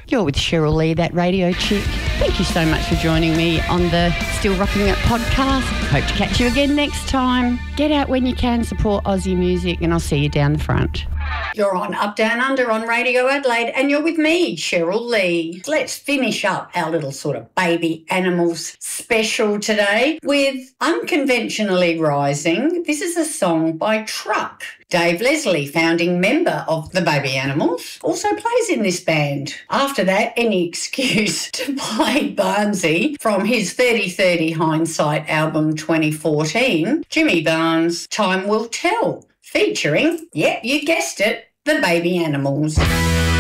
You're with Cheryl Lee, that radio chick. Thank you so much for joining me on the Still Rocking It podcast. Hope to catch you again next time. Get out when you can, support Aussie music, and I'll see you down the front. You're on Up Down Under on Radio Adelaide, and you're with me, Cheryl Lee. Let's finish up our little sort of baby animals special today with Unconventionally Rising. This is a song by Truck. Dave Leslie, founding member of the Baby Animals, also plays in this band. After that, any excuse to play Barnesy from his 30/30 Hindsight album 2014, Jimmy Barnes' Time Will Tell, featuring, yep, you guessed it, the Baby Animals.